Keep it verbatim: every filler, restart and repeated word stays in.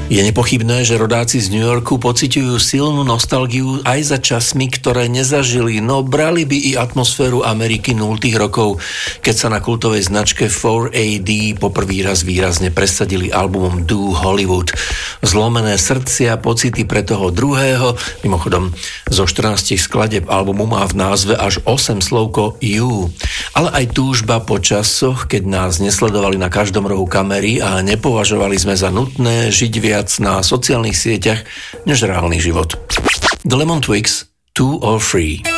Je nepochybné, že rodáci z New Yorku pociťujú silnú nostalgiu aj za časmi, ktoré nezažili, no brali by i atmosféru Ameriky nultých rokov, keď sa na kultovej značke four A D poprvý raz výrazne presadili albumom Do Hollywood. Zlomené srdcia, pocity pre toho druhého, mimochodom zo štrnástich skladeb albumu má v názve až osem slovko You, ale aj túžba po časoch, keď nás nesledovali na každom rohu kamery a nepovažovali sme za nutné žiť viac na sociálnych sieťach než reálny život. The Lemon Twigs, Two or Three.